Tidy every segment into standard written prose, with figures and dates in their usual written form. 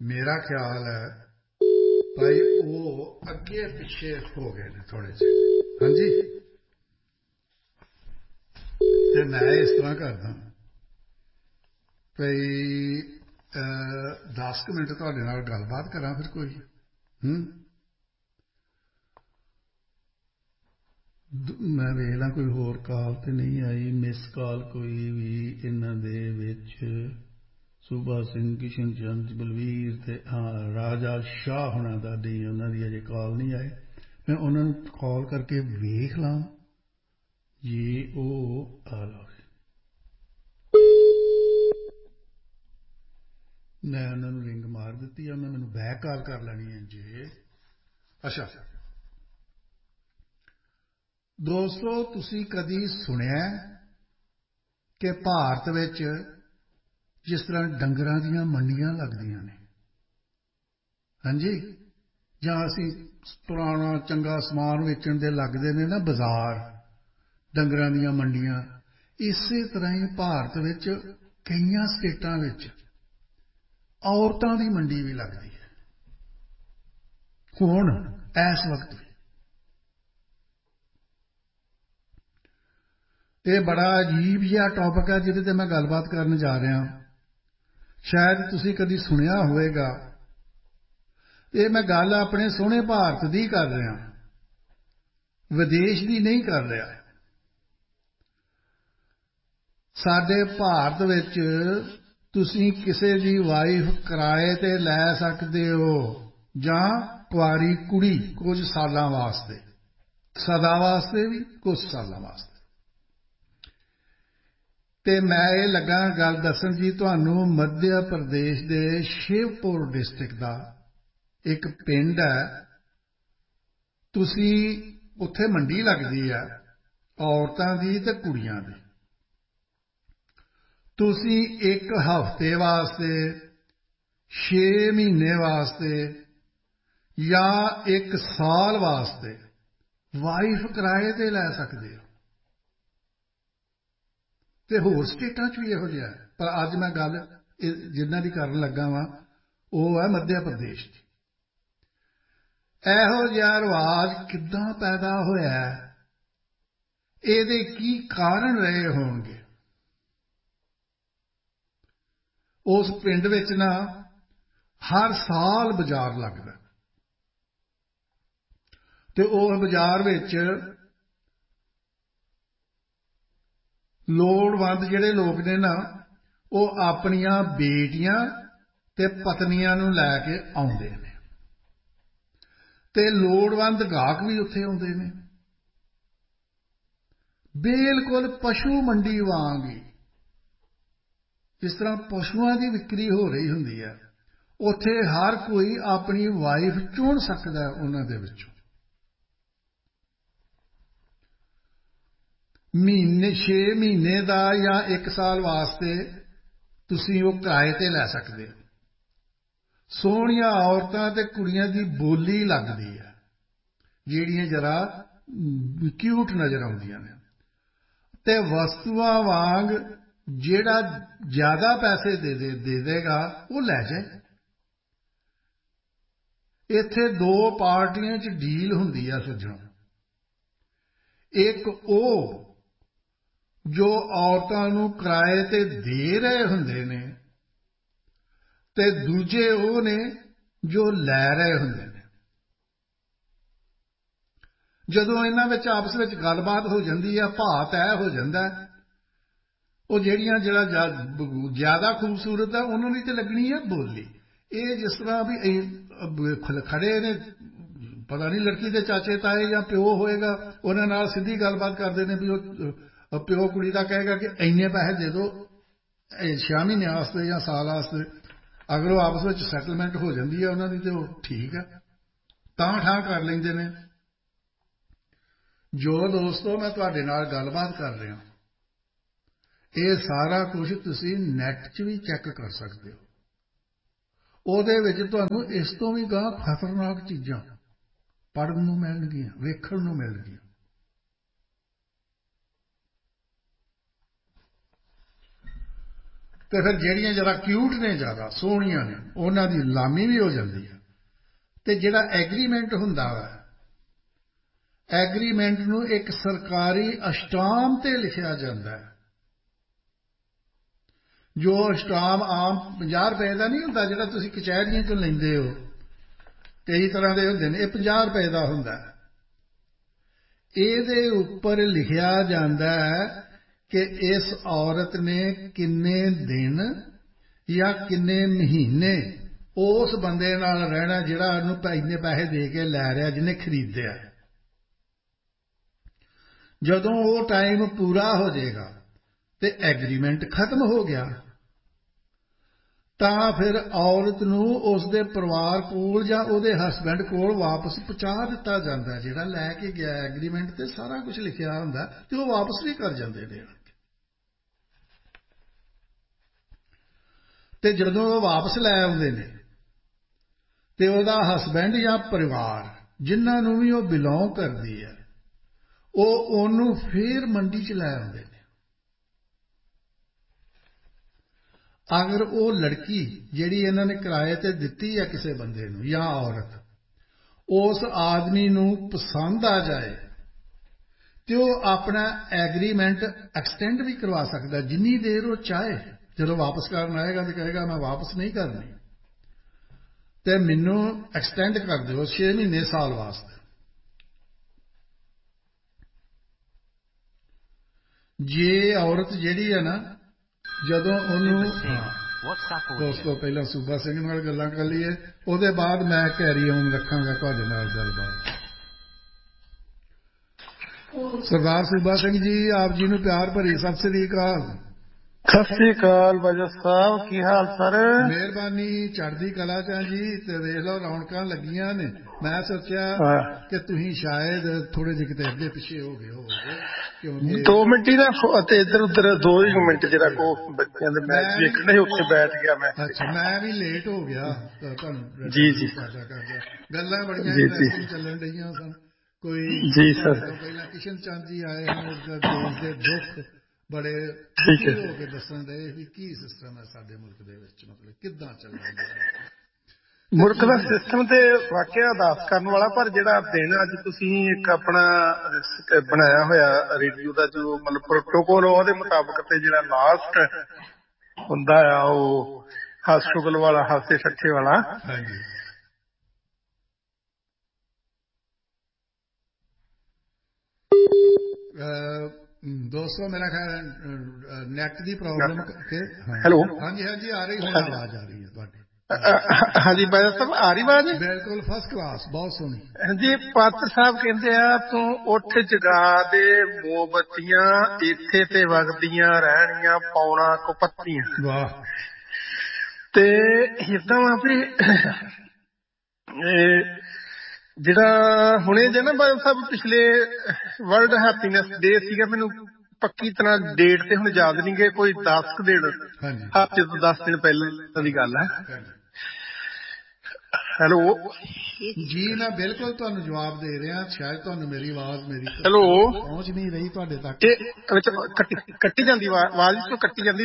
मेरा ख्याल है भाई वो अगे पिछे हो गए ने थोड़े से। हाँ जी, ते मैं इस तरह करदा भाई 10 मिनट तुहाडे नाल गलबात करा फिर कोई। मैं वेख ला कोई होर काल तो नहीं आई, मिस कॉल कोई भी इन्हां दे विच। सूबा सिंह, किशन चंद, बलवीर ते हाँ राजा शाह होना दा नहीं, उन्हां दी अजे कॉल नहीं आए। मैं उन्हां नूं कॉल करके वेख ला जे ओ आ लो। मैं उन्हां नूं रिंग मार दित्ती आ, मैं मैनूं बैक कॉल कर लैनी है जे। अच्छा दोस्तों, तुसीं कदी सुनिया कि भारत विच जिस तरह डंगरां दीयां मंडियां लगदियां ने, हाँ जी, जां असीं पुराना चंगा समान वेचण दे लगदे ने ना बाजार, डंगरां दीयां मंडियां, इसे तरह ही भारत विच कईयां स्टेटां विच औरतां दी मंडी भी लगदी है हुण इस वक्त भी। ये बड़ा अजीब जिहा टॉपिक है जिहदे ते मैं गलबात करन जा रहा। शायद तुसीं कदी सुनिया होवेगा। ये मैं गल अपने सोहणे भारत दी कर रहा, विदेश दी नहीं कर रहा। साडे भारत विच तुसीं किसे दी वाइफ किराए ते लै सकदे हो जां कुआरी कुड़ी कुछ सालां वास्ते, सदा वास्ते भी कुछ सालां वास्ते। ते मैं ये लगा गल दसन जी तुहानूं मध्य प्रदेश दे शिवपुर डिस्ट्रिक्ट दा एक पिंड है। तुसीं उत्थे मंडी लगदी है औरतां दी ते कुड़ियां दी। तुसीं एक हफ्ते वास्ते, 6 महीने वास्ते या 1 साल वास्ते वाइफ किराए ते लै सकदे हो। ते होर स्टेटां च भी इहो जिहा है, पर अज मैं गल जिन्हां दी करन लगा वां ओह है मध्य प्रदेश दी। इहो जिहा रिवाज किद्दां पैदा होया है, इहदे की कारण रहे होणगे। उस पिंड विच ना हर साल बाजार लगदा ते उस बाजार विच लोड़वंद जिहड़े लोग ने ना वो अपनियां बेटियां ते पत्नियां नूं लै के आउंदे ने ते लोड़वंद गाहक भी उत्थे आउंदे ने। बिल्कुल पशु मंडी वांग ही, जिस तरह पशुआं की विक्री हो रही हुंदी है, उत्थे हर कोई अपनी वाइफ चुन सकदा है। उन्हां दे विचों महीने 6 महीने का या 1 साल वास्ते तुसीं वो किराए ते लै सकदे हो। सोहणियां औरतां ते कुड़ियां दी बोली लगदी है जिहड़ियां जरा क्यूट नज़र आउंदियां ने ते वस्तुआं वांग जिहड़ा ज्यादा पैसे दे देगा वो लै जाए। इत्थे 2 पार्टियां च डील हुंदी है सज्जणों। एक वो जो औरतां नूं किराए ते दे रहे हुंदे ने ते दूजे वो ने जो लै रहे हुंदे ने। जदों इन्हां विच आपस विच गलबात हो जांदी है, भाव तय हो जांदा है, वो जिहड़ियां जरा ज्यादा खूबसूरत है उन्हां दी ते लगनी है बोली। ये जिस तरह भी खड़े ने, पता नहीं लड़की दे चाचे ताए या प्यो होएगा, उन्हां नाल सीधी गलबात करदे ने भी वो प्यो कुड़ी दा कहेगा कि इन्ने पैसे दे दो 6 महीने वास्ते या साल वास्ते। अगर वो आपस में सैटलमेंट हो जाती है उन्होंने तो ठीक है, तां ठां कर लेंदे ने। जो दोस्तों मैं तुहाडे नाल गलबात कर रहा, ये सारा कुछ तुसीं नैट च भी चैक कर सकते हो। ਉਹਦੇ ਵਿੱਚ ਤੁਹਾਨੂੰ ਇਸ ਤੋਂ ਵੀ ਗਾਂ ਖਤਰਨਾਕ ਚੀਜ਼ਾਂ ਪੜ੍ਹਨ ਨੂੰ ਮਿਲਣਗੀਆਂ, ਵੇਖਣ ਨੂੰ ਮਿਲਣਗੀਆਂ। ਤੇ ਫਿਰ ਜਿਹੜੀਆਂ ਜਰਾ ਕਿਊਟ ਨੇ, ਜ਼ਿਆਦਾ ਸੋਹਣੀਆਂ ਨੇ, ਉਹਨਾਂ ਦੀ ਲਾਮੀ ਵੀ ਹੋ ਜਾਂਦੀ ਹੈ। ਤੇ ਜਿਹੜਾ ਐਗਰੀਮੈਂਟ ਹੁੰਦਾ ਵਾ, ਐਗਰੀਮੈਂਟ ਨੂੰ ਇੱਕ ਸਰਕਾਰੀ ਅਸ਼ਟਾਮ ਤੇ ਲਿਖਿਆ ਜਾਂਦਾ ਹੈ। ਜੋ ਅਸ਼ਟਾਮ ਆਮ 50 ਰੁਪਏ ਦਾ ਨਹੀਂ ਹੁੰਦਾ ਜਿਹੜਾ ਤੁਸੀਂ ਕਚਹਿਰੀਆਂ ਚੋਂ ਲੈਂਦੇ ਹੋ, ਕਈ ਤਰ੍ਹਾਂ ਦੇ ਹੁੰਦੇ ਨੇ, ਇਹ 50 ਰੁਪਏ ਦਾ ਹੁੰਦਾ। ਇਹਦੇ ਉੱਪਰ ਲਿਖਿਆ ਜਾਂਦਾ ਹੈ ਕਿ ਇਸ ਔਰਤ ਨੇ ਕਿੰਨੇ ਦਿਨ ਜਾਂ ਕਿੰਨੇ ਮਹੀਨੇ ਉਸ ਬੰਦੇ ਨਾਲ ਰਹਿਣਾ ਜਿਹੜਾ ਉਹਨੂੰ ਇੰਨੇ ਪੈਸੇ ਦੇ ਕੇ ਲੈ ਰਿਹਾ, ਜਿਹਨੇ ਖਰੀਦਿਆ। ਜਦੋਂ ਉਹ ਟਾਈਮ ਪੂਰਾ ਹੋ ਜਾਏਗਾ ਤੇ ਐਗਰੀਮੈਂਟ ਖਤਮ ਹੋ ਗਿਆ, ਤਾਂ ਫਿਰ ਔਰਤ ਨੂੰ ਉਸਦੇ ਪਰਿਵਾਰ ਕੋਲ ਜਾਂ ਉਹਦੇ ਹਸਬੈਂਡ ਕੋਲ ਵਾਪਸ ਪਹੁੰਚਾ ਦਿੱਤਾ ਜਾਂਦਾ। ਜਿਹੜਾ ਲੈ ਕੇ ਗਿਆ ਐਗਰੀਮੈਂਟ ਤੇ ਸਾਰਾ ਕੁਝ ਲਿਖਿਆ ਹੁੰਦਾ, ਤੇ ਉਹ ਵਾਪਸ ਵੀ ਕਰ ਜਾਂਦੇ ਨੇ। ਤੇ ਜਦੋਂ ਉਹ ਵਾਪਸ ਲੈ ਆਉਂਦੇ ਨੇ ਤੇ ਉਹਦਾ ਹਸਬੈਂਡ ਜਾਂ ਪਰਿਵਾਰ ਜਿਨ੍ਹਾਂ ਨੂੰ ਵੀ ਉਹ ਬਿਲੋਂਗ ਕਰਦੀ ਹੈ, ਉਹ ਉਹਨੂੰ ਫੇਰ ਮੰਡੀ 'ਚ ਲੈ ਆਉਂਦੇ ਨੇ। ਅਗਰ ਉਹ ਲੜਕੀ ਜਿਹੜੀ ਇਹਨਾਂ ਨੇ ਕਿਰਾਏ ਤੇ ਦਿੱਤੀ ਹੈ ਕਿਸੇ ਬੰਦੇ ਨੂੰ ਜਾਂ ਔਰਤ, ਉਸ ਆਦਮੀ ਨੂੰ ਪਸੰਦ ਆ ਜਾਏ ਤੇ ਉਹ ਆਪਣਾ ਐਗਰੀਮੈਂਟ ਐਕਸਟੈਂਡ ਵੀ ਕਰਵਾ ਸਕਦਾ ਜਿੰਨੀ ਦੇਰ ਉਹ ਚਾਹੇ। ਜਦੋਂ ਵਾਪਸ ਕਰਨ ਆਏਗਾ ਤੇ ਕਹੇਗਾ ਮੈਂ ਵਾਪਸ ਨਹੀਂ ਕਰਨੀ ਤੇ ਮੈਨੂੰ ਐਕਸਟੈਂਡ ਕਰ ਦਿਓ 6 ਮਹੀਨੇ ਸਾਲ ਵਾਸਤੇ। ਜੇ ਔਰਤ ਜਿਹੜੀ ਹੈ ਨਾ, ਜਦੋਂ ਉਹਨੂੰ ਉਸ ਤੋਂ ਪਹਿਲਾਂ ਸੂਬਾ ਸਿੰਘ ਨਾਲ ਗੱਲਾਂ ਕਰ ਲਈਏ, ਉਹਦੇ ਬਾਅਦ ਮੈਂ ਕੈਰੀ ਔਨ ਰੱਖਾਂਗਾ ਤੁਹਾਡੇ ਨਾਲ ਗੱਲਬਾਤ। ਸਰਦਾਰ ਸੂਬਾ ਸਿੰਘ ਜੀ, ਆਪ ਜੀ ਨੂੰ ਪਿਆਰ ਭਰੀ ਸਤਿ ਸ੍ਰੀ ਅਕਾਲ। ਸਤਿ ਸ੍ਰੀ ਅਕਾਲ ਬਾਜਵਾ ਸਾਹਿਬ, ਕੀ ਹਾਲ ਸਰ? ਮਿਹਰਬਾਨੀ, ਚੜ੍ਹਦੀ ਕਲਾ ਚ ਜੀ। ਤੇ ਦੇਖ ਲਓ ਰੌਣਕਾਂ ਲੱਗੀਆਂ ਨੇ। ਮੈਂ ਸੋਚਿਆ ਕਿ ਤੁਸੀਂ ਸ਼ਾਇਦ ਥੋੜੇ ਜਿਹੇ ਕਿਤੇ ਅੱਗੇ ਪਿੱਛੇ ਹੋ ਗਏ ਹੋਵੋਗੇ, ਕਿਉਂਕਿ 2 ਮਿੰਟ ਹੀ ਨਾ ਅਤੇ ਇੱਧਰ ਉੱਧਰ 2 ਮਿੰਟ ਜਿਹੜਾ ਕੋ ਬੱਚਿਆਂ ਦੇ ਮੈਚ ਵੇਖਣੇ, ਉੱਥੇ ਬੈਠ ਗਿਆ ਮੈਂ। ਅੱਛਾ, ਮੈਂ ਵੀ ਲੇਟ ਹੋ ਗਿਆ ਤੁਹਾਨੂੰ ਜੀ ਜੀ ਕਰਦਾ। ਗੱਲਾਂ ਬੜੀਆਂ ਇੰਟਰਸਟਿੰਗ ਚੱਲਣ ਡਈਆਂ ਸਨ। ਕੋਈ ਜੀ ਸਰ, ਤੁਹਾਡੇ ਤੋਂ ਪਹਿਲਾਂ ਕਿਸ਼ਨ ਚੰਦ ਜੀ ਆਏ ਹਨ, ਦੇਸ਼ ਦੇ ਦੁੱਖ ਬੜੇ ਦੁਖੀ ਹੋ ਕੇ ਦੱਸਣ ਡਏ ਵੀ ਕੀ ਸਿਸਟਮ ਹੈ ਸਾਡੇ ਮੁਲਕ ਦੇ ਵਿੱਚ, ਮਤਲਬ ਕਿੱਦਾਂ ਚੱਲਣ ਡਿਆ ਮੁਲਕ ਦਾ ਸਿਸਟਮ ਤੇ ਵਾਕਿਆ ਅਰਦਾਸ ਕਰਨ ਵਾਲਾ। ਪਰ ਜਿਹੜਾ ਦਿਨ ਅੱਜ ਤੁਸੀਂ ਇੱਕ ਆਪਣਾ ਬਣਾਇਆ ਹੋਇਆ ਰੇਡੀਓ ਦਾ, ਜੋ ਮਤਲਬ ਪ੍ਰੋਟੋਕੋਲ, ਉਹਦੇ ਮੁਤਾਬਕ ਤੇ ਜਿਹੜਾ ਲਾਸਟ ਹੁੰਦਾ ਆ ਉਹ ਹਾਸੋਗਲ ਵਾਲਾ, ਹਾਸੇ ਠੱਠੇ ਵਾਲਾ। ਹਾਂਜੀ, ਦੋਸਤੋ ਮੇਰਾ ਖਿਆਲ ਨੈਟ ਦੀ ਪ੍ਰੋਬਲਮ ਕਰਕੇ। ਹੈਲੋ, ਹਾਂਜੀ ਹਾਂਜੀ, ਆ ਰਹੀ, ਹੁਣ ਆਵਾਜ਼ ਆ ਰਹੀ ਹੈ ਤੁਹਾਡੀ। ਹਾਂਜੀ ਬਾਜਵਾ ਸਾਹਿਬ, ਆ ਰਹੀ ਆਵਾਜ਼? ਬਿਲਕੁਲ ਫਸਟ ਕਲਾਸ, ਬਹੁਤ ਸੋਹਣੀ। ਹਾਂਜੀ, ਪਾਤਰ ਸਾਹਿਬ ਕਹਿੰਦੇ ਆ, ਤੂੰ ਉੱਠ ਜਗਾ ਦੇ ਮੋਮਬੱਤੀਆਂ, ਇੱਥੇ ਤੇ ਵਗਦੀਆਂ ਰਹਿਣੀਆਂ ਪੌਣਾ ਕੁ ਪੱਤੀਆਂ। ਵਾਹ। ਤੇ ਏਦਾਂ ਵਾ ਵੀ ਜਿਹੜਾ ਹੁਣੇ ਜੇ ਨਾ ਬਾਜਵਾ ਸਾਹਿਬ ਪਿਛਲੇ ਵਰਲਡ ਹੈਪੀਨੈਸ ਡੇ ਸੀਗਾ, ਮੈਨੂੰ ਪੱਕੀ ਤਰ੍ਹਾਂ ਡੇਟ ਤੇ ਹੁਣ ਯਾਦ ਨਹੀਂ ਗਏ, ਕੋਈ 10 ਕੁ ਦਿਨ, ਹਫ਼ਤੇ ਤੋਂ 10 ਦਿਨ ਪਹਿਲਾਂ ਦੀ ਗੱਲ ਹੈ। ਹੈਲੋ ਜੀ, ਮੈਂ ਬਿਲਕੁਲ ਤੁਹਾਨੂੰ ਜਵਾਬ ਦੇ ਰਿਹਾ। ਸ਼ਾਇਦ ਤੁਹਾਨੂੰ ਮੇਰੀ ਆਵਾਜ਼ ਹੈਲੋ ਪਹੁੰਚ ਨਹੀਂ ਰਹੀ ਤੁਹਾਡੇ ਤੱਕ। ਕੱਟੀ ਜਾਂਦੀ ਆਵਾਜ਼, ਵਿੱਚੋਂ ਕੱਟੀ ਜਾਂਦੀ।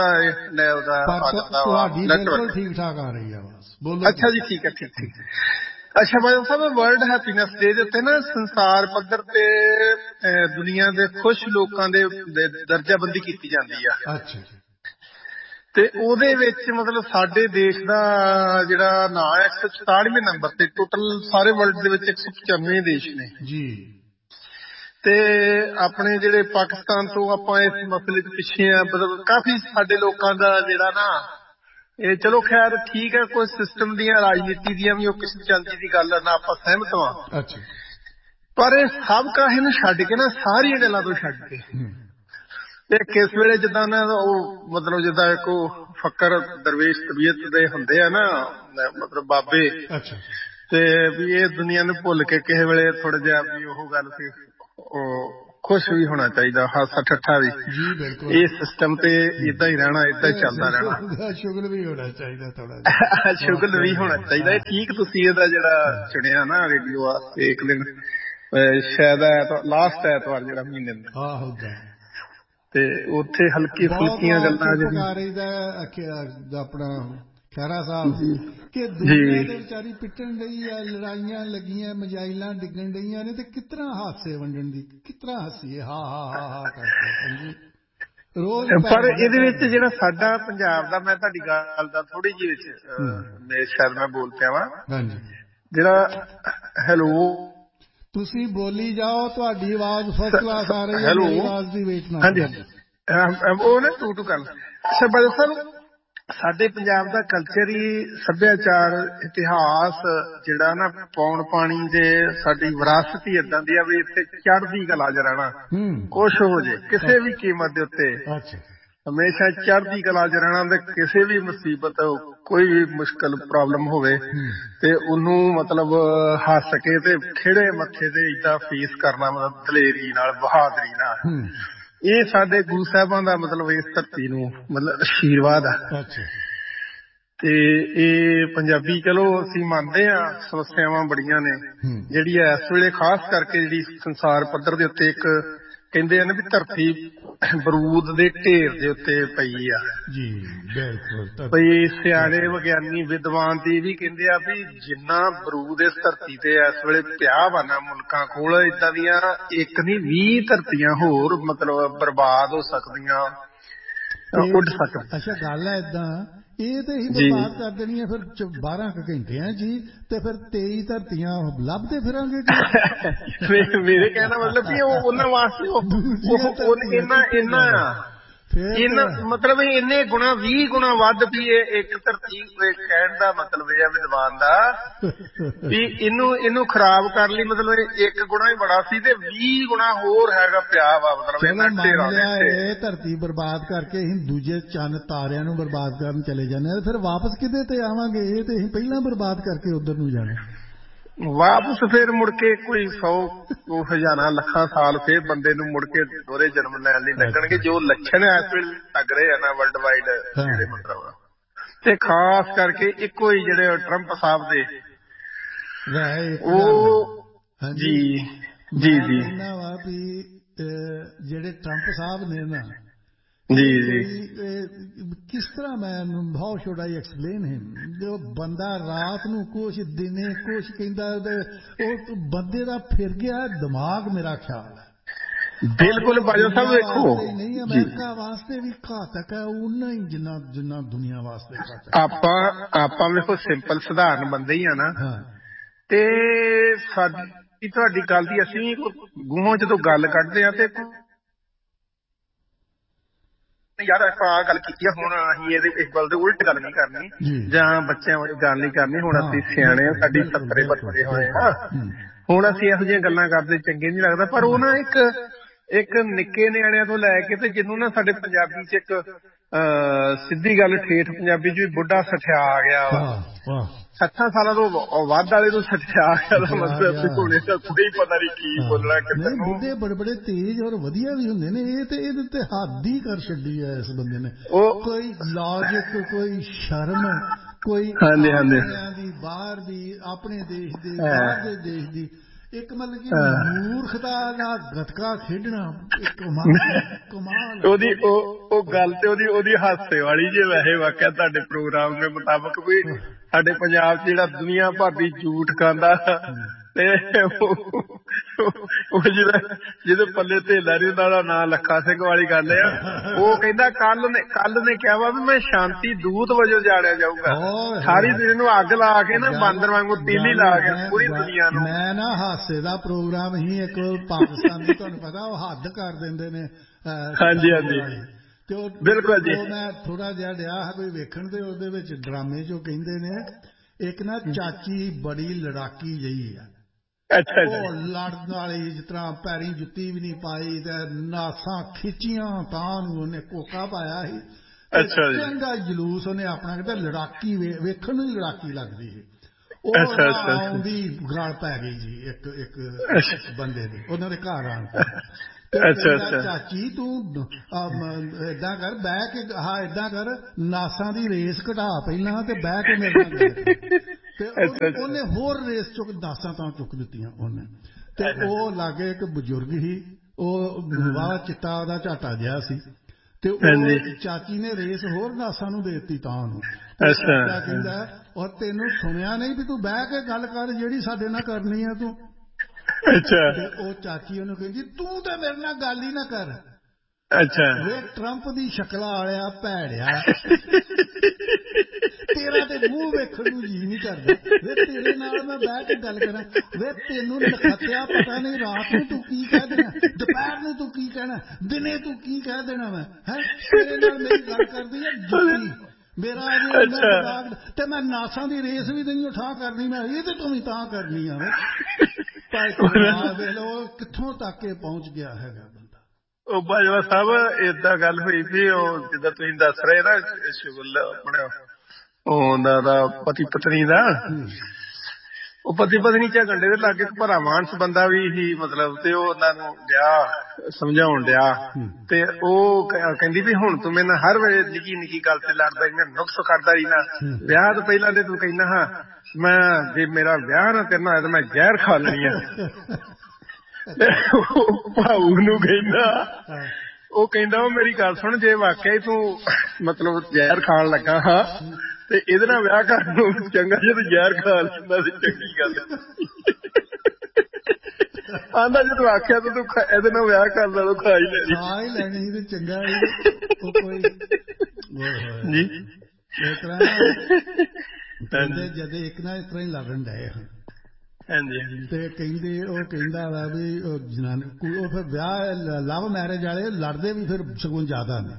ਤੁਹਾਡੀ ਬਿਲਕੁਲ ਠੀਕ ਠਾਕ ਆ ਰਹੀ ਹੈ ਆਵਾਜ਼, ਬੋਲੋ। ਅੱਛਾ ਜੀ, ਠੀਕ ਹੈ, ਠੀਕ। ਅੱਛਾ ਬਾਜਵਾ ਸਾਹਿਬ, ਵਰਲਡ ਹੈਪੀਨੈਸ ਡੇ ਦੇ ਉੱਤੇ ਨਾ ਸੰਸਾਰ ਪੱਧਰ ਤੇ ਦੁਨੀਆ ਦੇ ਖੁਸ਼ ਲੋਕਾਂ ਦੇ ਦਰਜਾਬੰਦੀ ਕੀਤੀ ਜਾਂਦੀ ਆ। ਅੱਛਾ। ਤੇ ਉਹਦੇ ਵਿੱਚ ਮਤਲਬ ਸਾਡੇ ਦੇਸ਼ ਦਾ ਜਿਹੜਾ ਨਾਂ ਹੈ 144ਵੇਂ ਨੰਬਰ ਤੇ। ਟੋਟਲ ਸਾਰੇ ਵਰਲਡ ਦੇ ਵਿੱਚ 195 ਦੇਸ਼ ਨੇ ਜੀ। ਤੇ ਆਪਣੇ ਜਿਹੜੇ ਪਾਕਿਸਤਾਨ ਤੋਂ ਆਪਾਂ ਇਸ ਮਸਲੇ 'ਚ ਪਿੱਛੇ ਆ। ਮਤਲਬ ਕਾਫੀ ਸਾਡੇ ਲੋਕਾਂ ਦਾ ਜਿਹੜਾ ਨਾ, ਇਹ ਚਲੋ ਖੈਰ ਠੀਕ ਹੈ, ਕੋਈ ਸਿਸਟਮ ਦੀਆਂ, ਰਾਜਨੀਤੀ ਦੀਆਂ ਵੀ ਉਹ ਕਿਸੇ ਚੱਲਦੀ ਦੀ ਗੱਲ ਨਾਲ ਆਪਾਂ ਸਹਿਮਤ ਹਾਂ। ਅੱਛਾ। ਪਰ ਇਹ ਸਭ ਕਾਹੇ ਨੂੰ ਛੱਡ ਕੇ ਨਾ, ਸਾਰੀਆਂ ਗੱਲਾਂ ਤੋਂ ਛੱਡ ਕੇ, ਤੇ ਕਿਸ ਵੇਲੇ ਜਿੱਦਾਂ ਨਾ ਉਹ ਮਤਲਬ ਜਿੱਦਾਂ ਇੱਕ ਫਕਰ ਦਰਵੇਸ਼ ਤਬੀਅਤ ਦੇ ਹੁੰਦੇ ਆ ਨਾ, ਮਤਲਬ ਬਾਬੇ, ਤੇ ਵੀ ਇਹ ਦੁਨੀਆ ਨੂੰ ਭੁੱਲ ਕੇ ਕਿਸੇ ਵੇਲੇ ਥੋੜਾ ਜਿਹਾ ਵੀ ਉਹ ਗੱਲ ਸੀ, ਉਹ ਖੁਸ਼ ਵੀ ਹੋਣਾ ਚਾਹੀਦਾ, ਹਾਸਾ ਠੱਠਾ ਵੀ। ਜੀ ਬਿਲਕੁਲ, ਇਹ ਸਿਸਟਮ ਤੇ ਏਦਾਂ ਹੀ ਰਹਿਣਾ, ਏਦਾਂ ਹੀ ਚੱਲਦਾ ਰਹਿਣਾ। ਸ਼ੁਗਲ ਵੀ ਹੋਣਾ ਚਾਹੀਦਾ ਥੋੜਾ ਜਿਹਾ। ਸ਼ੁਗਲ ਵੀ ਹੋਣਾ ਚਾਹੀਦਾ। ਇਹ ਠੀਕ ਤੁਸੀਂ ਇਹਦਾ ਜਿਹੜਾ ਚੁਣਿਆ ਨਾ ਰੇਡੀਓ ਵਾਸਤੇ, ਇੱਕ ਦਿਨ ਸ਼ਾਇਦ ਲਾਸਟ ਐਤਵਾਰ ਜਿਹੜਾ ਮਹੀਨੇ ਦਾ। ਤੇ ਉੱਥੇ ਹਲਕੀ ਫੁਲਕੀਆਂ ਗੱਲਾਂ ਆਪਣਾ ਖਹਿਰਾ ਸਾਹਿਬ ਕਿ ਦੁਨੀਆ ਦੇ ਵਿਚਾਰੀ ਪਿੱਟਣ ਡਈ ਆ, ਲੜਾਈਆਂ ਲੱਗੀਆਂ, ਮਜਾਇਲਾਂ ਡਿੱਗਣ ਡਈਆਂ ਨੇ, ਤੇ ਕਿਸ ਤਰ੍ਹਾਂ ਹਾਸੇ ਵੰਡਣ ਦੀ, ਕਿਸ ਤਰ੍ਹਾਂ ਹੱਸੀਏ ਹਾ ਹਾ ਹਾ ਹਾ ਕਰਕੇ ਰੋਜ਼। ਪਰ ਇਹਦੇ ਵਿੱਚ ਜਿਹੜਾ ਸਾਡਾ ਪੰਜਾਬ ਦਾ, ਮੈਂ ਤੁਹਾਡੀ ਗੱਲ ਦਾ ਥੋੜੀ ਜਿਹੀ ਵਿੱਚ ਸ਼ਾਇਦ ਮੈਂ ਬੋਲ ਪਿਆ ਵਾਂ। ਹਾਂਜੀ, ਜਿਹੜਾ ਹੈਲੋ ਤੁਸੀਂ ਬੋਲੀ ਜਾਓ, ਤੁਹਾਡੀ ਆਵਾਜ਼ ਫਸਟ ਕਲਾਸ ਆ ਰਹੀ ਹੈ, ਮੇਰੀ ਆਵਾਜ਼ ਦੀ ਵੇਟ ਨਾ। ਹਾਂਜੀ ਉਹ ਨਾ ਟੂ ਟੂ ਗੱਲ। ਅੱਛਾ ਬਾਦਲ ਸਾਹਿਬ, ਸਾਡੇ ਪੰਜਾਬ ਦਾ ਕਲਚਰ ਹੀ, ਸੱਭਿਆਚਾਰ, ਇਤਿਹਾਸ ਜਿਹੜਾ ਨਾ ਪੌਣ ਪਾਣੀ ਦੇ ਸਾਡੀ ਵਿਰਾਸਤ ਹੀ ਏਦਾਂ ਦੀ ਆ ਵੀ ਇੱਥੇ ਚੜ੍ਹਦੀ ਕਲਾ ਚ ਰਹਿਣਾ, ਕੁਛ ਹੋ ਜੇ ਕਿਸੇ ਵੀ ਕੀਮਤ ਦੇ ਉੱਤੇ ਹਮੇਸ਼ਾ ਚੜ੍ਹਦੀ ਕਲਾ ਚ ਰਹਿਣਾ, ਤੇ ਕਿਸੇ ਵੀ ਮੁਸੀਬਤ, ਕੋਈ ਵੀ ਮੁਸ਼ਕਲ ਪ੍ਰੋਬਲਮ ਹੋਵੇ ਤੇ ਉਹਨੂੰ ਮਤਲਬ ਹੱਸ ਕੇ ਤੇ ਖਿੜੇ ਮੱਥੇ ਤੇ ਏਦਾਂ ਫੇਸ ਕਰਨਾ, ਮਤਲਬ ਦਲੇਰੀ ਨਾਲ, ਬਹਾਦਰੀ ਨਾਲ। ਇਹ ਸਾਡੇ ਗੁਰੂ ਸਾਹਿਬਾਂ ਦਾ ਮਤਲਬ ਇਸ ਧਰਤੀ ਨੂੰ ਮਤਲਬ ਆਸ਼ੀਰਵਾਦ ਆ। ਤੇ ਇਹ ਪੰਜਾਬੀ, ਚਲੋ ਅਸੀਂ ਮੰਨਦੇ ਹਾਂ ਸਮੱਸਿਆਵਾਂ ਬੜੀਆਂ ਨੇ, ਜਿਹੜੀ ਇਸ ਵੇਲੇ ਖਾਸ ਕਰਕੇ ਜਿਹੜੀ ਸੰਸਾਰ ਪੱਧਰ ਦੇ ਉੱਤੇ ਇੱਕ ਕਹਿੰਦੇ ਆ ਨਾ ਵੀ ਧਰਤੀ ਬਰੂਦ ਦੇ ਢੇਰ ਦੇ ਉੱਤੇ ਪਈ ਆ ਜੀ। ਬਿਲਕੁਲ, ਬਈ ਸਿਆਣੇ ਵਿਗਿਆਨੀ ਵਿਦਵਾਨ ਦੀ ਵੀ ਕਹਿੰਦੇ ਆ ਵੀ ਜਿੰਨਾ ਬਰੂਦ ਇਸ ਧਰਤੀ ਤੇ ਇਸ ਵੇਲੇ ਪਿਆ ਵਾ ਨਾ ਮੁਲਕਾਂ ਕੋਲ, ਏਦਾਂ ਦੀਆਂ ਇੱਕ ਨਹੀਂ 20 ਧਰਤੀਆਂ ਹੋਰ ਮਤਲਬ ਬਰਬਾਦ ਹੋ ਸਕਦੀਆਂ, ਉੱਡ ਸਕਦੀਆਂ। ਅੱਛਾ, ਗੱਲ ਹੈ ਏਦਾਂ, ਇਹ ਤੇ ਹੀ ਬਰਬਾਦ ਕਰ ਦੇਣੀ ਹੈ ਫਿਰ 12 ਘੰਟਿਆਂ ਜੀ, ਤੇ ਫਿਰ 23 ਧਰਤੀਆਂ ਲੱਭਦੇ ਫਿਰਾਂਗੇ। ਮੇਰੇ ਕਹਿਣ ਦਾ ਮਤਲਬ ਵੀ ਉਹਨਾਂ ਵਾਸਤੇ ਇੰਨਾ ਮਤਲਬ ਇੰਨੇ ਗੁਣਾ 20 ਗੁਣਾ ਵੱਧ ਵੀ ਇੱਕ ਧਰਤੀ, ਕਹਿਣ ਦਾ ਮਤਲਬ ਇਹ ਆ ਵਿਦਵਾਨ ਦਾ ਵੀ ਇਹਨੂੰ ਖਰਾਬ ਕਰਨ ਲਈ ਮਤਲਬ ਇੱਕ ਗੁਣਾ ਹੀ ਬੜਾ ਸੀ ਤੇ 20 ਗੁਣਾ ਹੋਰ ਹੈਗਾ ਪਿਆ ਵਾ, ਮਤਲਬ ਇਹ ਧਰਤੀ ਬਰਬਾਦ ਕਰਕੇ ਅਸੀਂ ਦੂਜੇ ਚੰਨ ਤਾਰਿਆਂ ਨੂੰ ਬਰਬਾਦ ਕਰਨ ਚਲੇ ਜਾਂਦੇ ਹਾਂ, ਫਿਰ ਵਾਪਸ ਕਿਹਦੇ ਤੇ ਆਵਾਂਗੇ? ਇਹ ਤੇ ਅਸੀਂ ਪਹਿਲਾਂ ਬਰਬਾਦ ਕਰਕੇ ਉੱਧਰ ਨੂੰ ਜਾਣਾ, ਵਾਪਸ ਫਿਰ ਮੁੜ ਕੇ ਕੋਈ 100 ਹਜ਼ਾਰਾਂ ਲੱਖਾਂ ਸਾਲ ਫਿਰ ਬੰਦੇ ਨੂੰ ਮੁੜ ਕੇ ਦੋਹਰੇ ਜਨਮ ਲੈਣ ਲਈ ਲੱਗਣਗੇ, ਜੋ ਲੱਛਣ ਇਸ ਵੇਲੇ ਲੱਗ ਰਹੇ ਆ ਨਾ ਵਰਲਡ ਵਾਈਡ ਜਿਹੜੇ ਮਤਲਬ, ਤੇ ਖਾਸ ਕਰਕੇ ਇੱਕੋ ਹੀ ਜਿਹੜੇ ਟਰੰਪ ਸਾਹਿਬ ਦੇ ਉਹ ਜੀ ਜੀ ਜੀ ਵਾ ਵੀ ਜਿਹੜੇ ਟਰੰਪ ਸਾਹਿਬ ਨੇ ਨਾ ਜੀ ਜੀ, ਕਿਸ ਤਰ੍ਹਾਂ ਮੈਂ ਹਾਊ ਸ਼ੁਡ ਆਈ ਐਕਸਪਲੇਨ ਹਿਮ, ਜੋ ਬੰਦਾ ਰਾਤ ਨੂੰ ਕੁਛ ਦਿਨੇ ਕੁਛ ਕਹਿੰਦਾ, ਉਹ ਬੰਦੇ ਦਾ ਫਿਰ ਗਿਆ ਦਿਮਾਗ, ਮੇਰਾ ਖਿਆਲ ਹੈ। ਬਿਲਕੁਲ ਬਾਜਵਾ ਸਾਹਿਬ, ਵੇਖੋ ਨਹੀਂ, ਅਮਰੀਕਾ ਵਾਸਤੇ ਵੀ ਘਾਤਕ ਹੈ ਉਨਾ ਹੀ ਜਿੰਨਾ ਦੁਨੀਆ ਵਾਸਤੇ ਘਾਤਕ। ਆਪਾਂ ਵੇਖੋ ਸਿੰਪਲ ਸਧਾਰਨ ਬੰਦੇ ਹੀ ਆ ਨਾ, ਤੇ ਸਾਡੀ ਤੁਹਾਡੀ ਗੱਲ ਦੀ ਅਸੀਂ ਗੂਹਾਂ ਜਦੋਂ ਗੱਲ ਕੱਢਦੇ ਆ ਤੇ ਯਾਰ ਆਪਾਂ ਆਹ ਗੱਲ ਕੀਤੀ ਆ, ਹੁਣ ਅਸੀਂ ਇਹਦੇ ਇਸ ਗੱਲ ਦੇ ਉਲਟ ਗੱਲ ਨਹੀਂ ਕਰਨੀ ਜਾਂ ਬੱਚਿਆਂ ਵਾਲੀ ਗੱਲ ਨਹੀਂ ਕਰਨੀ, ਹੁਣ ਅਸੀਂ ਸਿਆਣੇ ਆ, ਸਾਡੀ 70 72 ਹੋਏ ਆ, ਹੁਣ ਅਸੀਂ ਇਹੋ ਜਿਹੀਆਂ ਗੱਲਾਂ ਕਰਦੇ ਚੰਗੇ ਨਹੀਂ ਲੱਗਦਾ। ਪਰ ਉਹ ਨਾ ਇੱਕ ਨਿੱਕੇ ਨਿਆਣਿਆਂ ਤੋਂ ਲੈ ਕੇ ਤੇ ਜਿਹਨੂੰ ਨਾ ਸਾਡੇ ਪੰਜਾਬੀ ਚ ਇੱਕ ਸਿੱਧੀ ਗੱਲ ਠੇਠ ਪੰਜਾਬੀ ਚ ਵੀ ਬੁੱਢਾ ਸਠਿਆ ਆ ਗਿਆ ਵਾ, 60 ਸਾਲਾਂ ਤੋਂ ਵੱਧ ਵਾਲੇ ਨੂੰ ਸੱਚਿਆ ਦਾ ਮਤਲਬ ਹੋਣੇ ਦਾ ਕੋਈ ਪਤਾ ਨਹੀਂ ਕੀ ਬੋਲਣਾ ਕਿੱਥੇ। ਬੁੱਢੇ ਬੜੇ ਤੇਜ਼ ਔਰ ਵਧੀਆ ਵੀ ਹੁੰਦੇ ਨੇ, ਇਹ ਤੇ ਇਹਦੇ ਤੇ ਹੱਦ ਹੀ ਕਰ ਛੱਡੀ ਹੈ ਇਸ ਬੰਦੇ ਨੇ। ਕੋਈ ਲਾਜਿਕ, ਕੋਈ ਸ਼ਰਮ, ਕੋਈ ਦੀ ਬਾਹਰ ਦੀ, ਆਪਣੇ ਦੇਸ਼ ਦੇ ਬਾਹਰ ਦੇ ਦੇਸ਼ ਦੀ, ਇੱਕ ਮਤਲਬ ਕਿ ਮੂਰਖਤਾ ਨਾਲ ਗੱਤਕਾ ਖੇਡਣਾ, ਕਮਾਲ। ਉਹਦੀ ਉਹ ਗੱਲ ਤੇ ਉਹਦੀ ਹਾਸੇ ਵਾਲੀ ਜੇ ਵੈਸੇ ਵਾਕਿਆ ਤੁਹਾਡੇ ਪ੍ਰੋਗਰਾਮ ਦੇ ਮੁਤਾਬਕ ਵੀ ਸਾਡੇ ਪੰਜਾਬ ਚ ਜਿਹੜਾ ਦੁਨੀਆ ਭਰ ਦੀ ਝੂਠ ਖਾਂਦਾ ਤੇ ਉਹ ਜਿਹਦੇ ਪੱਲੇ ਧੇਲਾ ਨੀ ਹੁੰਦਾ, ਉਹਦਾ ਨਾਂ ਲੱਖਾ ਸਿੰਘ ਵਾਲੀ ਗੱਲ ਆ। ਉਹ ਕਹਿੰਦਾ ਕੱਲ ਨੇ ਕਿਹਾ ਵਾ ਵੀ ਮੈਂ ਸ਼ਾਂਤੀ ਦੂਤ ਵਜੋਂ ਜਾਣਿਆ ਜਾਊਗਾ, ਸਾਰੀ ਦੁਨੀਆ ਨੂੰ ਅੱਗ ਲਾ ਕੇ ਨਾ ਬਾਂਦਰ ਵਾਂਗੂ ਤੀਲੀ ਲਾ ਕੇ ਪੂਰੀ ਦੁਨੀਆ ਨੂੰ। ਮੈਂ ਨਾ ਹਾਸੇ ਦਾ ਪ੍ਰੋਗਰਾਮ ਹੀ ਇੱਕ ਪਾਕਿਸਤਾਨੀ, ਤੁਹਾਨੂੰ ਪਤਾ ਉਹ ਹੱਦ ਕਰ ਦਿੰਦੇ ਨੇ। ਹਾਂਜੀ ਹਾਂਜੀ ਤੇ ਉਹ ਬਿਲਕੁਲ ਜੀ। ਮੈਂ ਥੋੜਾ ਜਿਹਾ ਡਿਆ ਕੋਈ ਵੇਖਣ, ਤੇ ਉਹਦੇ ਵਿੱਚ ਡਰਾਮੇ ਚੋਂ ਕਹਿੰਦੇ ਨੇ ਇੱਕ ਨਾ ਚਾਚੀ ਬੜੀ ਲੜਾਕੀ ਜਿਹੀ ਆ, ਉਹ ਲੜਨ ਵਾਲੀ, ਜਿਸ ਤਰ੍ਹਾਂ ਪੈਰੀ ਜੁੱਤੀ ਵੀ ਨਹੀਂ ਪਾਈ ਤੇ ਨਾਸਾਂ ਖਿੱਚੀਆਂ, ਤਾਂ ਨੂੰ ਉਹਨੇ ਕੋਕਾ ਪਾਇਆ ਸੀ, ਚੰਗਾ ਜਲੂਸ ਉਹਨੇ ਆਪਣਾ ਕਹਿੰਦਾ, ਲੜਾਕੀ ਵੇਖਣ ਨੂੰ ਲੜਾਕੀ ਲੱਗਦੀ ਸੀ। ਉਹ ਆਉਂਦੀ ਗਲ ਪੈ ਗਈ ਜੀ ਇੱਕ ਬੰਦੇ ਦੀ, ਉਹਨਾਂ ਦੇ ਘਰ ਆਣ ਕੇ। ਚਾਚੀ ਤੂੰ ਏਦਾਂ ਕਰ, ਬਹਿ ਕੇ ਏਦਾਂ ਕਰ, ਨਾਸਾਂ ਦੀ ਰੇਸ ਘਟਾ ਪਹਿਲਾਂ ਤੇ ਬਹਿ ਕੇ ਮੇਰੇ ਨਾਲ। ਤੇ ਉਹਨੇ ਹੋਰ ਰੇਸ ਚੁੱਕ ਨਾਸਾਂ ਤਾਂ ਚੁੱਕ ਦਿੱਤੀਆਂ ਉਹਨੇ। ਤੇ ਉਹ ਲਾਗੇ ਇੱਕ ਬਜ਼ੁਰਗ ਸੀ, ਉਹ ਵਾਹ ਚਿੱਟਾ ਉਹਦਾ ਝਾਟਾ ਜਿਹਾ ਸੀ ਤੇ ਉਹ ਚਾਚੀ ਨੇ ਰੇਸ ਹੋਰ ਨਾਸਾਂ ਨੂੰ ਦੇ ਦਿੱਤੀ ਤਾਂ ਉਹਨੂੰ। ਚਾਚਾ ਕਹਿੰਦਾ ਔਰ ਤੈਨੂੰ ਸੁਣਿਆ ਨਹੀਂ ਵੀ ਤੂੰ ਬਹਿ ਕੇ ਗੱਲ ਕਰ ਜਿਹੜੀ ਸਾਡੇ ਨਾਲ ਕਰਨੀ ਆ ਤੂੰ। ਤੇ ਉਹ ਚਾਚੀ ਉਹਨੂੰ ਕਹਿੰਦੀ ਤੂੰ ਤੇ ਮੇਰੇ ਨਾਲ ਗੱਲ ਹੀ ਨਾ ਕਰ। ਵੇ ਟਰੰਪ ਦੀ ਸ਼ਕਲਾਂ ਵਾਲਿਆ ਭੈੜਿਆ ਤੇਰਾ ਤੇ ਮੂੰਹ ਵੇਖਣ ਨੂੰ ਜੀ ਨਹੀਂ ਕਰਦਾ। ਵੇ ਤੇਰੇ ਨਾਲ ਮੈਂ ਬਹਿ ਕੇ ਗੱਲ ਕਰਾਂ। ਵੇ ਤੈਨੂੰ ਨਖੱਤਿਆ ਪਤਾ ਨਹੀਂ ਰਾਤ ਨੂੰ ਤੂੰ ਕੀ ਕਹਿ ਦੇਣਾ, ਦੁਪਹਿਰ ਨੂੰ ਤੂੰ ਕੀ ਕਹਿਣਾ, ਦਿਨੇ ਤੂੰ ਕੀ ਕਹਿ ਦੇਣਾ। ਮੈਂ ਤੇਰੇ ਨਾਲ ਮੇਰੀ ਗੱਲ ਕਰਦੀ ਹੈ ਜੁੱਤੀ ਮੇਰਾ ਅਜੇ ਤੇ ਮੈਂ ਨਾਸਾਂ ਦੀ ਰੇਸ ਵੀ ਨਹੀਂ ਉਠਾ ਕਰਨੀ। ਮੈਂ ਇਹਦੇ ਤੋਂ ਵੀ ਤਾਂ ਕਰਨੀ ਆ। ਵੇਖ ਲਓ ਕਿੱਥੋਂ ਤੱਕ ਇਹ ਪਹੁੰਚ ਗਿਆ ਹੈਗਾ ਬੰਦਾ। ਉਹ ਬਾਜਵਾ ਸਾਹਿਬ ਏਦਾਂ ਗੱਲ ਹੋਈ ਸੀ ਉਹ ਜਿੱਦਾਂ ਤੁਸੀਂ ਦੱਸ ਰਹੇ ਨਾ ਸ਼ੁਗਲ ਆਪਣਾ ਉਹਨਾਂ ਦਾ ਪਤੀ ਪਤਨੀ ਦਾ, ਉਹ ਪਤੀ ਪਤਨੀ ਝਗੜਨ ਦੇ ਲਾਗੇ ਇੱਕ ਭਰਾ ਮਾਨਸ ਬੰਦਾ ਵੀ ਸੀ ਮਤਲਬ, ਤੇ ਉਹ ਉਹਨਾਂ ਨੂੰ ਡਿਆ ਸਮਝਾਉਣ ਡਿਆ ਤੇ ਉਹ ਕਹਿੰਦੀ ਵੀ ਹੁਣ ਤੂੰ ਮੇਰੇ ਨਾਲ ਹਰ ਵੇਲੇ ਨਿੱਕੀ ਨਿੱਕੀ ਗੱਲ ਤੇ ਲੜਦਾ ਮੈਂ ਨੁਕਸ ਕਰਦਾ ਰਹੀ ਨਾ। ਵਿਆਹ ਤੋਂ ਪਹਿਲਾਂ ਤੇ ਤੂੰ ਕਹਿੰਦਾ ਹਾਂ ਮੈਂ ਜੇ ਮੇਰਾ ਵਿਆਹ ਨਾ ਕਰਨਾ ਹੋਇਆ ਤਾਂ ਮੈਂ ਜ਼ਹਿਰ ਖਾ ਲੈਣੀ ਆ। ਭਾਊ ਨੂੰ ਕਹਿੰਦਾ, ਉਹ ਕਹਿੰਦਾ ਉਹ ਮੇਰੀ ਗੱਲ ਸੁਣ ਜੇ ਵਾਕਿਆ ਤੂੰ ਮਤਲਬ ਜ਼ਹਿਰ ਖਾਣ ਲੱਗਾ ਹਾਂ ਤੇ ਇਹਦੇ ਨਾਲ ਵਿਆਹ ਕਰਨ ਨੂੰ ਚੰਗਾ ਜੇ ਤੂੰ ਜ਼ਹਿਰ ਖਾ ਲੈਂਦਾ ਸੀ ਚੰਗੀ ਗੱਲ। ਆਂਦਾ ਜੇ ਤੂੰ ਆਖਿਆ ਤਾਂ ਤੂੰ ਇਹਦੇ ਨਾਲ ਵਿਆਹ ਕਰਦਾ ਤੂੰ ਖਾ ਹੀ ਲੈਣੀ ਤੇ ਚੰਗਾ ਕੋਈ ਜੀ। ਇਸ ਤਰ੍ਹਾਂ ਜਦ ਇੱਕ ਨਾ ਇਸ ਤਰ੍ਹਾਂ ਹੀ ਲੜਨ ਡਏ ਤੇ ਕਹਿੰਦੇ ਉਹ ਕਹਿੰਦਾ ਵਾ ਵੀ ਉਹ ਜਨਾਨੀ ਉਹ ਫਿਰ ਵਿਆਹ ਲਵ ਮੈਰਿਜ ਵਾਲੇ ਲੜਦੇ ਵੀ ਫਿਰ ਸਗੋਂ ਜ਼ਿਆਦਾ ਨੇ।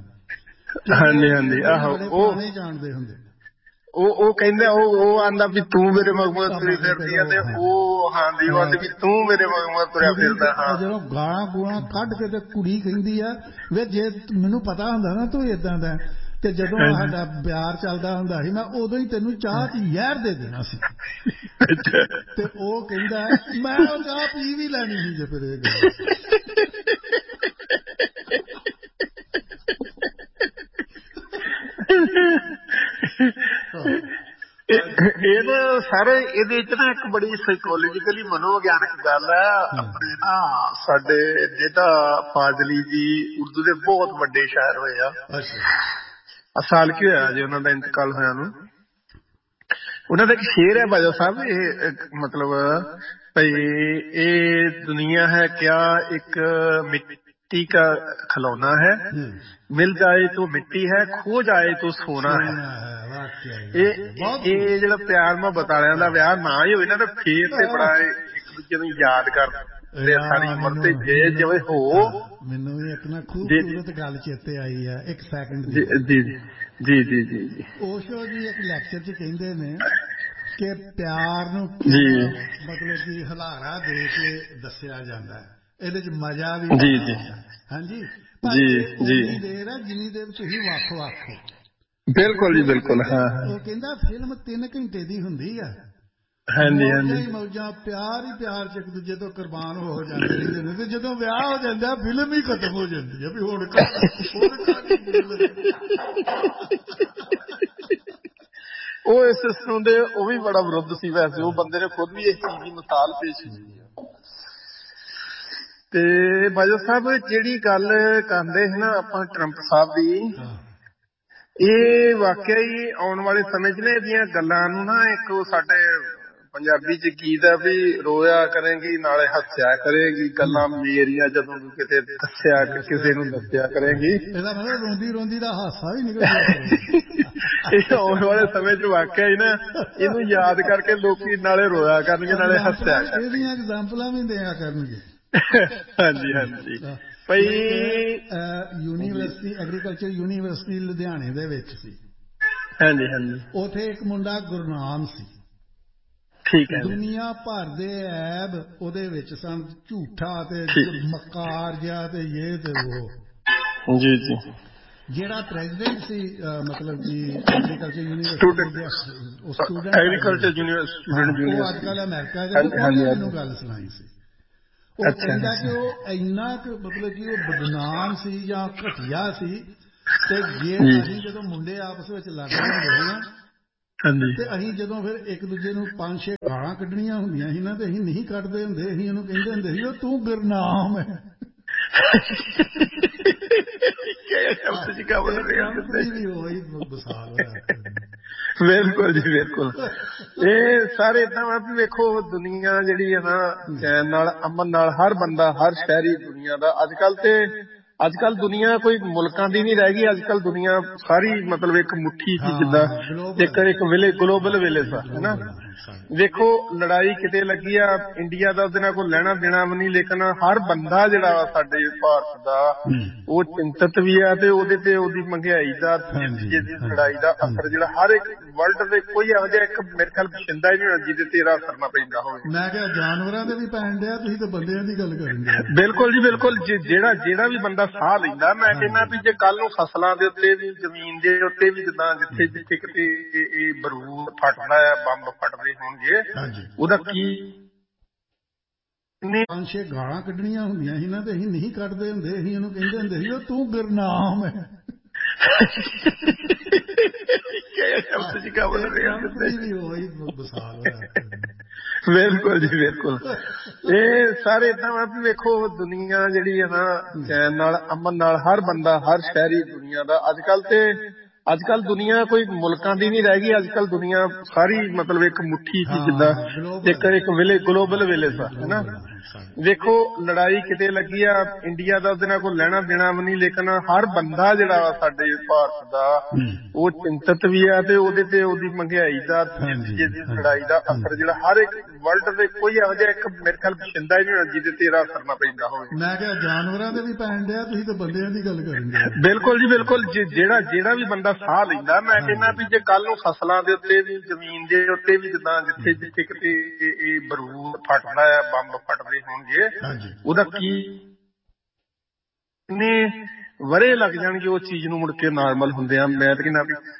ਉਹ ਜਾਣਦੇ ਹੁੰਦੇ ਉਹ ਕਹਿੰਦਾ ਉਹ ਆਂਦਾ ਵੀ ਤੂੰ ਮੇਰੇ ਮਗਰ ਤੁਰੀ ਫਿਰਦੀ ਆ ਤੇ ਉਹ ਹਾਂਜੀ ਉਹ ਆਂਦੀ ਵੀ ਤੂੰ ਮੇਰੇ ਮਗਰ ਤੁਰਿਆ ਫਿਰਦਾ। ਜਦੋਂ ਗਾਲਾਂ ਗੂਲਾਂ ਕੱਢ ਕੇ ਤੇ ਕੁੜੀ ਕਹਿੰਦੀ ਆ ਵੇ ਜੇ ਮੈਨੂੰ ਪਤਾ ਹੁੰਦਾ ਨਾ ਤੂੰ ਏਦਾਂ ਦਾ ਤੇ ਜਦੋਂ ਸਾਡਾ ਪਿਆਰ ਚੱਲਦਾ ਹੁੰਦਾ ਸੀ ਮੈਂ ਉਦੋਂ ਹੀ ਤੈਨੂੰ ਚਾਹ ਚ ਜ਼ਹਿਰ ਦੇ ਦੇਣਾ ਸੀ। ਤੇ ਉਹ ਕਹਿੰਦਾ ਮੈਂ ਉਹ ਚਾਹ ਪੀ ਵੀ ਲੈਣੀ ਸੀ ਜੇ ਫਿਰ ਇਹ ਗੱਲ। ਇਹ ਨਾ ਸਾਰੇ ਇਹਦੇ ਚ ਨਾ ਇੱਕ ਬੜੀ ਸਾਈਕੋਲੋਜੀਕਲੀ ਮਨੋਵਿਗਿਆਨਕ ਗੱਲ ਹੈ। ਆਪਣੇ ਨਾ ਸਾਡੇ ਨੇਤਾ ਫਾਜ਼ਲੀ ਜੀ ਉਰਦੂ ਦੇ ਬਹੁਤ ਵੱਡੇ ਸ਼ਾਇਰ ਹੋਏ ਆ। ਸਾਲ ਕੀ ਹੋਇਆ ਜੇ ਉਹਨਾਂ ਦਾ ਇੰਤਕਾਲ ਹੋਇਆ ਨੂੰ। ਉਹਨਾਂ ਦਾ ਇੱਕ ਸ਼ੇਰ ਹੈ ਬਾਜਵਾ ਸਾਹਿਬ ਇਹ ਮਤਲਬ ਭਈ ਇਹ ਦੁਨੀਆ ਹੈ ਕਿਆ ਇੱਕ मिट्टी का खिलौना है, मिल जाए तो मिट्टी है, खो जाए तो सोना है। ਇਹ ਜਿਹੜਾ ਪਿਆਰ ਮੁਹੱਬਤ ਵਾਲਿਆਂ ਦਾ ਵਿਆਹ ਨਾ ਹੀ ਹੋਵੇ ਨਾ ਤੇ ਫੇਰ ਤੇ ਬੜਾ ਇੱਕ ਦੂਜੇ ਨੂੰ ਯਾਦ ਕਰਦੇ ਆ ਸਾਰੀ ਉਮਰ ਤੇ ਜੇ ਜਿਵੇਂ ਹੋ। ਮੈਨੂੰ ਵੀ ਇੱਕ ਨਾ ਖੂਬਸੂਰਤ ਗੱਲ ਚੇਤੇ ਆਈ ਆ ਇੱਕ ਸੈਕਿੰਡ ਦੀ। ਜੀ ਜੀ ਜੀ ਓਸ਼ੋ ਜੀ ਇੱਕ ਲੈਕਚਰ ਚ ਕਹਿੰਦੇ ਨੇ ਕਿ ਪਿਆਰ ਨੂੰ ਮਤਲਬ ਕਿ ਹਲਾਰਾ ਦੇ ਕੇ ਦੱਸਿਆ ਜਾਂਦਾ ਹੈ। ਇਹਦੇ ਚ ਮਜ਼ਾ ਵੀ ਹਾਂਜੀ ਪਰ ਉਨੀ ਦੇਰ ਹੈ ਜਿੰਨੀ ਦੇਰ ਤੁਸੀਂ ਵੱਖ ਵੱਖ ਹੋ। ਬਿਲਕੁਲ ਜੀ ਬਿਲਕੁਲ। ਉਹ ਕਹਿੰਦਾ ਫਿਲਮ 3 ਘੰਟੇ ਦੀ ਹੁੰਦੀ ਆ। ਮੌਜਾਂ ਹੀ ਮੌਜਾਂ ਪਿਆਰ ਹੀ ਪਿਆਰ ਚ ਇੱਕ ਦੂਜੇ ਤੋਂ ਕੁਰਬਾਨ ਹੋ ਜਾਂਦੇ ਰਹਿੰਦੇ ਨੇ ਤੇ ਜਦੋਂ ਵਿਆਹ ਹੋ ਜਾਂਦਾ ਫਿਲਮ ਹੀ ਖਤਮ ਹੋ ਜਾਂਦੀ ਹੈ ਵੀ ਹੁਣ ਉਹ ਇਸ ਸਿਸਟਮ ਦੇ ਉਹ ਵੀ ਬੜਾ ਵਿਰੁੱਧ ਸੀ। ਵੈਸੇ ਉਹ ਬੰਦੇ ਨੇ ਖੁਦ ਵੀ ਇਸ ਚੀਜ਼ ਦੀ ਮਿਸਾਲ ਪੇਸ਼ ਕੀਤੀ ਆ। ਤੇ ਬਾਜਵਾ ਸਾਹਿਬ ਜਿਹੜੀ ਗੱਲ ਕਰਦੇ ਸੀ ਨਾ ਆਪਾਂ ਟਰੰਪ ਸਾਹਿਬ ਦੀ, ਇਹ ਵਾਕਿਆ ਹੀ ਆਉਣ ਵਾਲੇ ਸਮੇਂ ਚ ਨਾ ਇਹਦੀਆਂ ਗੱਲਾਂ ਨੂੰ ਨਾ ਇੱਕ ਸਾਡੇ ਪੰਜਾਬੀ ਚ ਗੀਤ ਆ ਵੀ ਰੋਇਆ ਕਰੇਗੀ ਨਾਲੇ ਹੱਸਿਆ ਕਰੇਗੀ ਗੱਲਾਂ ਮੇਰੀਆਂ ਜਦੋਂ ਕਿਤੇ ਦੱਸਿਆ ਕਿਸੇ ਨੂੰ ਦੱਸਿਆ ਕਰੇਗੀ। ਇਹਦਾ ਮਤਲਬ ਰੋਂਦੀ ਰੋਂਦੀ ਦਾ ਹਾਸਾ ਵੀ ਨਿਕਲ ਇਹ ਆਉਣ ਵਾਲੇ ਸਮੇਂ ਚ ਵਾਕਿਆ ਹੀ ਨਾ ਇਹਨੂੰ ਯਾਦ ਕਰਕੇ ਲੋਕੀ ਨਾਲੇ ਰੋਇਆ ਕਰਨਗੇ ਨਾਲੇ ਹੱਸਿਆ ਕਰਨਗੇ। ਇਹਦੀਆਂ ਐਗਜ਼ਾਮਪਲਾਂ ਵੀ ਦਿਆ ਕਰਨਗੇ। ਹਾਂਜੀ ਹਾਂਜੀ ਭਾਈ ਯੂਨੀਵਰਸਿਟੀ ਐਗਰੀਕਲਚਰ ਯੂਨੀਵਰਸਿਟੀ ਲੁਧਿਆਣੇ ਦੇ ਵਿੱਚ ਸੀ। ਹਾਂਜੀ ਹਾਂਜੀ ਉੱਥੇ ਇੱਕ ਮੁੰਡਾ ਗੁਰਨਾਮ ਸੀ। ਠੀਕ ਹੈ। ਦੁਨੀਆ ਭਰ ਦੇ ਐਬ ਉਹਦੇ ਵਿੱਚ ਸਨ ਝੂਠਾ ਤੇ ਮਕਾਰ ਜਿਹਾ ਤੇ ਇਹ ਤੇ ਉਹ। ਜੀ ਜੀ ਜਿਹੜਾ ਪ੍ਰੈਜ਼ੀਡੈਂਟ ਸੀ ਮਤਲਬ ਕਿ ਐਗਰੀਕਲਚਰ ਯੂਨੀਵਰਸਿਟੀ ਉਹ ਸਟੂਡੈਂਟ ਐਗਰੀਕਲਚਰ ਯੂਨੀਵਰਸਿਟੀ ਉਹ ਅੱਜ ਕੱਲ੍ਹ ਅਮਰੀਕਾ ਦੇ ਮੈਨੂੰ ਗੱਲ ਸੁਣਾਈ ਸੀ। ਉਹ ਕਹਿੰਦਾ ਕਿ ਉਹ ਇੰਨਾ ਕੁ ਮਤਲਬ ਕਿ ਉਹ ਬਦਨਾਮ ਸੀ ਜਾਂ ਘਟੀਆ ਸੀ ਤੇ ਜੇ ਅਸੀਂ ਜਦੋਂ ਮੁੰਡੇ ਆਪਸ ਵਿੱਚ ਲੜਦੇ ਹੁੰਦੇ ਸੀ ਨਾ ਤੇ ਅਸੀਂ ਜਦੋਂ ਫਿਰ ਇੱਕ ਦੂਜੇ ਨੂੰ 5-6 ਗਾਲਾਂ ਕੱਢਣੀਆਂ ਹੁੰਦੀਆਂ ਸੀ ਨਾ ਤੇ ਅਸੀਂ ਨਹੀਂ ਕੱਢਦੇ ਹੁੰਦੇ ਅਸੀਂ ਉਹਨੂੰ ਕਹਿੰਦੇ ਹੁੰਦੇ ਸੀ ਉਹ ਤੂੰ ਗੁਰਨਾਮ ਹੈ। ਬਿਲਕੁਲ ਜੀ ਬਿਲਕੁਲ। ਇਹ ਸਾਰੇ ਏਦਾਂ ਵਾ ਵੀ ਵੇਖੋ ਦੁਨੀਆ ਜਿਹੜੀ ਹੈ ਨਾ ਚੈਨ ਨਾਲ ਅਮਨ ਨਾਲ ਹਰ ਬੰਦਾ ਹਰ ਸ਼ਹਿਰੀ ਦੁਨੀਆ ਦਾ ਅੱਜ ਕੱਲ ਦੁਨੀਆ ਕੋਈ ਮੁਲਕਾਂ ਦੀ ਨਹੀਂ ਰਹਿ ਗਈ। ਅੱਜ ਕੱਲ ਦੁਨੀਆ ਸਾਰੀ ਮਤਲਬ ਇੱਕ ਮੁੱਠੀ ਸੀ, ਜਿੱਦਾਂ ਇੱਕ ਗਲੋਬਲ ਵਿਲੇਜ ਆ ਹੈ ਨਾ। ਵੇਖੋ ਲੜਾਈ ਕਿਤੇ ਲੱਗੀ ਆ, ਇੰਡੀਆ ਦਾ ਉਹਦੇ ਨਾਲ ਕੋਈ ਲੈਣਾ ਦੇਣਾ ਵੀ ਨਹੀਂ, ਲੇਕਿਨ ਹਰ ਬੰਦਾ ਜਿਹੜਾ ਵਾ ਸਾਡੇ ਭਾਰਤ ਦਾ ਉਹ ਚਿੰਤਤ ਵੀ ਆ ਤੇ ਉਹਦੇ ਤੇ ਉਹਦੀ ਮਹਿੰਗਾਈ ਦਾ ਲੜਾਈ ਦਾ ਅਸਰ ਜਿਹੜਾ ਹਰ ਇੱਕ ਵਰਲਡ ਦੇ ਕੋਈ ਇਹੋ ਜਿਹਾ ਇੱਕ ਮੇਰੇ ਖਿਆਲ ਬਸ਼ਿੰਦਾ ਹੀ ਨਹੀਂ ਹੋਣਾ ਜਿਹਦੇ ਤੇ ਇਹਦਾ ਅਸਰ ਨਾ ਪੈਂਦਾ ਹੋਵੇ। ਮੈਂ ਕਿਹਾ ਜਾਨਵਰਾਂ ਦੇ ਵੀ ਪੈਣ ਡਿਆ, ਤੁਸੀਂ ਤਾਂ ਬੰਦਿਆਂ ਦੀ ਗੱਲ ਕਰਨ ਡਿਆ। ਬਿਲਕੁਲ ਜੀ ਬਿਲਕੁਲ। ਜਿਹੜਾ ਵੀ ਬੰਦਾ ਸਾਹ ਲੈਂਦਾ, ਮੈਂ ਕਹਿੰਦਾ ਵੀ ਜੇ ਕੱਲ ਨੂੰ ਫਸਲਾਂ ਦੇ ਉੱਤੇ ਵੀ ਜ਼ਮੀਨ ਦੇ ਉੱਤੇ ਵੀ ਜਿੱਦਾਂ ਜਿੱਥੇ ਕਿਤੇ ਇਹ ਬਰੂਦ ਫਟਦਾ ਆ, ਬੰਬ ਫਟਦੇ ਹੋਣਗੇ, ਉਹਦਾ ਕੀ 5-6 ਗਾਲਾਂ ਕੱਢਣੀਆਂ ਹੁੰਦੀਆਂ ਸੀ ਨਾ, ਤੇ ਅਸੀਂ ਨਹੀਂ ਕੱਢਦੇ ਹੁੰਦੇ, ਅਸੀਂ ਉਹਨੂੰ ਕਹਿੰਦੇ ਹੁੰਦੇ ਸੀ ਤੂੰ ਗੁਰਨਾਮ ਹੈ। ਬਿਲਕੁਲ ਜੀ ਬਿਲਕੁਲ। ਇਹ ਸਾਰੇ ਏਦਾਂ ਵਾ ਵੀ ਵੇਖੋ ਦੁਨੀਆ ਜਿਹੜੀ ਹੈ ਨਾ ਚੈਨ ਨਾਲ ਅਮਨ ਨਾਲ ਹਰ ਬੰਦਾ ਹਰ ਸ਼ਹਿਰੀ ਦੁਨੀਆ ਦਾ ਅੱਜ ਕੱਲ ਦੁਨੀਆ ਕੋਈ ਮੁਲਕਾਂ ਦੀ ਨਹੀਂ ਰਹਿ ਗਈ। ਅੱਜ ਕੱਲ ਦੁਨੀਆ ਸਾਰੀ ਮਤਲਬ ਇੱਕ ਮੁੱਠੀ ਸੀ, ਜਿੱਦਾਂ ਇੱਕ ਗਲੋਬਲ ਵਿਲੇਜ ਆ ਹੈ ਨਾ। ਵੇਖੋ ਲੜਾਈ ਕਿਤੇ ਲੱਗੀ ਆ, ਇੰਡੀਆ ਦਾ ਉਹਦੇ ਨਾਲ ਕੋਈ ਲੈਣਾ ਦੇਣਾ ਵੀ ਨਹੀਂ, ਲੇਕਿਨ ਹਰ ਬੰਦਾ ਜਿਹੜਾ ਵਾ ਸਾਡੇ ਭਾਰਤ ਦਾ ਉਹ ਚਿੰਤਤ ਵੀ ਆ ਤੇ ਉਹਦੇ ਤੇ ਉਹਦੀ ਮਹਿੰਗਾਈ ਦਾ ਲੜਾਈ ਦਾ ਅਸਰ ਜਿਹੜਾ ਹਰ ਇੱਕ ਵਰਲਡ ਦੇ ਕੋਈ ਇਹੋ ਜਿਹਾ ਇੱਕ ਮੇਰੇ ਖਿਆਲ ਬਸ਼ਿੰਦਾ ਹੀ ਨਹੀਂ ਹੋਣਾ ਜਿਹਦੇ ਤੇ ਇਹਦਾ ਅਸਰ ਨਾ ਪੈਂਦਾ ਹੋਵੇ। ਮੈਂ ਕਿਹਾ ਜਾਨਵਰਾਂ ਦੇ ਵੀ ਪੈਣ ਡਿਆ, ਤੁਸੀਂ ਤਾਂ ਬੰਦਿਆਂ ਦੀ ਗੱਲ ਕਰਨ ਡਿਆ। ਬਿਲਕੁਲ ਜੀ ਬਿਲਕੁਲ। ਜਿਹੜਾ ਵੀ ਬੰਦਾ ਸਾਹ ਲੈਂਦਾ, ਮੈਂ ਕਹਿੰਦਾ ਵੀ ਜੇ ਕੱਲ ਨੂੰ ਫਸਲਾਂ ਦੇ ਉੱਤੇ ਵੀ ਜ਼ਮੀਨ ਦੇ ਉੱਤੇ ਵੀ ਜਿੱਦਾਂ ਜਿੱਥੇ ਕਿਤੇ ਇਹ ਬਰੂਦ ਫਟਦਾ ਆ, ਬੰਬ ਫਟਦੇ ਹੋਣਗੇ, ਉਹਦਾ ਕੀ ਵਰੇ ਲੱਗ ਜਾਣਗੇ ਉਹ ਚੀਜ਼ ਨੂੰ ਮੁੜ ਕੇ ਨਾਰਮਲ ਹੁੰਦੇ ਆ। ਮੈਂ ਤਾਂ ਕਹਿੰਦਾ ਵੀ